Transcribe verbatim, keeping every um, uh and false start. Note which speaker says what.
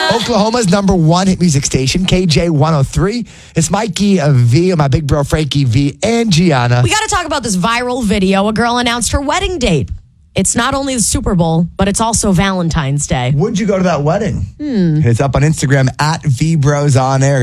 Speaker 1: Oklahoma's number one hit music station, K J one oh three. It's Mikey uh, V, my big bro Frankie V, and Gianna.
Speaker 2: We got to talk about this viral video. A girl announced her wedding date. It's not only the Super Bowl, but it's also Valentine's Day.
Speaker 1: Would you go to that wedding? Hmm. It's up on Instagram at V Bros On Air.